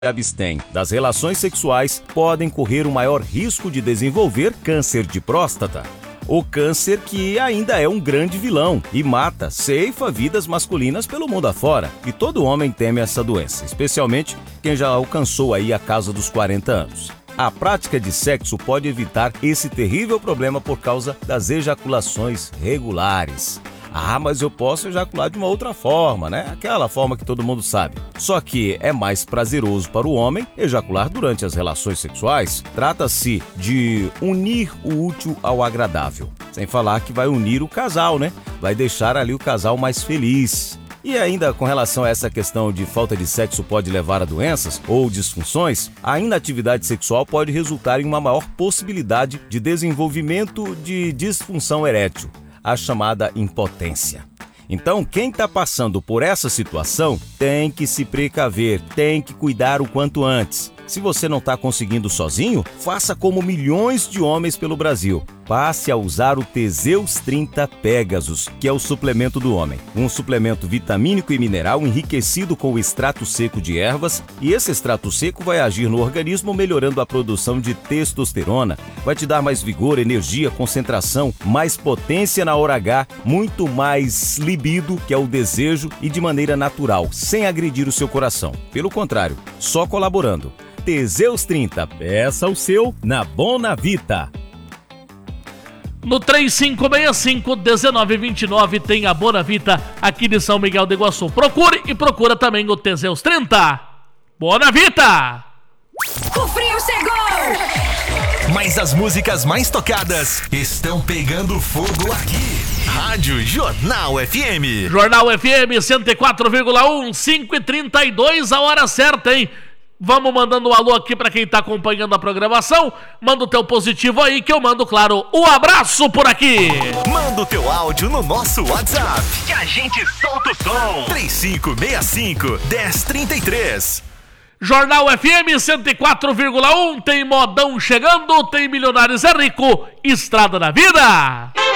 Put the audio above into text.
abstêm das relações sexuais podem correr o maior risco de desenvolver câncer de próstata. O câncer que ainda é um grande vilão e ceifa vidas masculinas pelo mundo afora. E todo homem teme essa doença, especialmente quem já alcançou aí a casa dos 40 anos. A prática de sexo pode evitar esse terrível problema por causa das ejaculações regulares. Mas eu posso ejacular de uma outra forma, né? Aquela forma que todo mundo sabe. Só que é mais prazeroso para o homem ejacular durante as relações sexuais. Trata-se de unir o útil ao agradável. Sem falar que vai unir o casal, né? Vai deixar ali o casal mais feliz. E ainda com relação a essa questão de falta de sexo pode levar a doenças ou disfunções, a inatividade sexual pode resultar em uma maior possibilidade de desenvolvimento de disfunção erétil, a chamada impotência. Então, quem está passando por essa situação tem que se precaver, tem que cuidar o quanto antes. Se você não está conseguindo sozinho, faça como milhões de homens pelo Brasil. Passe a usar o Teseus 30 Pegasus, que é o suplemento do homem. Um suplemento vitamínico e mineral enriquecido com o extrato seco de ervas, e esse extrato seco vai agir no organismo melhorando a produção de testosterona, vai te dar mais vigor, energia, concentração, mais potência na hora H, muito mais libido, que é o desejo, e de maneira natural, sem agredir o seu coração. Pelo contrário, só colaborando. Teseus 30, peça o seu na Bonavita. No 3565-1929 tem a Bonavita aqui de São Miguel do Iguaçu. Procure e procura também o Teseus 30. Bonavita! O frio chegou! Mas as músicas mais tocadas estão pegando fogo aqui. Rádio Jornal FM. Jornal FM 104,1, 5h32, a hora certa, hein? Vamos mandando um alô aqui pra quem tá acompanhando a programação. Manda o teu positivo aí que eu mando, claro, um abraço por aqui. Manda o teu áudio no nosso WhatsApp que a gente solta o som. 3565-1033. Jornal FM 104,1, tem modão chegando, tem Milionários é Rico, Estrada da Vida.